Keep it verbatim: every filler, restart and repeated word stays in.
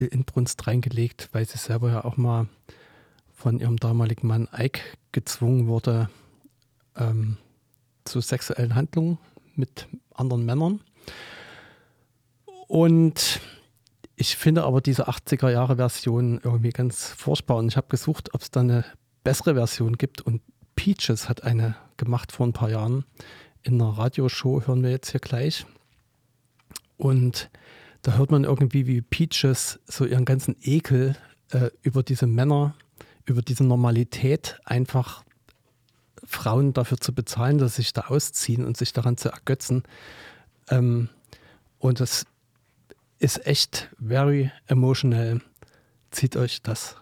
Inbrunst reingelegt, weil sie selber ja auch mal von ihrem damaligen Mann Ike gezwungen wurde, ähm, zu sexuellen Handlungen mit anderen Männern. Und ich finde aber diese achtziger-Jahre-Version irgendwie ganz furchtbar. Und ich habe gesucht, ob es da eine bessere Version gibt. Und Peaches hat eine gemacht vor ein paar Jahren. In einer Radioshow hören wir jetzt hier gleich. Und da hört man irgendwie, wie Peaches so ihren ganzen Ekel äh, über diese Männer, über diese Normalität, einfach Frauen dafür zu bezahlen, dass sie sich da ausziehen und sich daran zu ergötzen. Ähm, und das ist echt very emotional. Zieht euch das